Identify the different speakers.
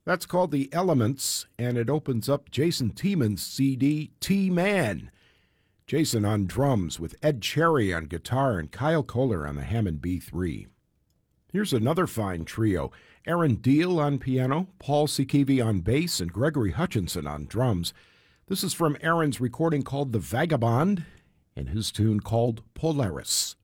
Speaker 1: That's called The Elements, and it opens up Jason Tieman's CD, T-Man. Jason on drums with Ed Cherry on guitar and Kyle Kohler on the Hammond B3. Here's another fine trio. Aaron Deal on piano, Paul Sikivi on bass, and Gregory Hutchinson on drums. This is from Aaron's recording called The Vagabond and his tune called Polaris.